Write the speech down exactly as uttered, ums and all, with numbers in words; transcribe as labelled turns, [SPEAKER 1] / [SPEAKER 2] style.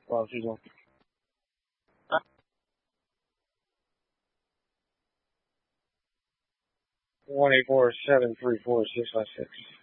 [SPEAKER 1] 保持中。one eight four seven three four six five six.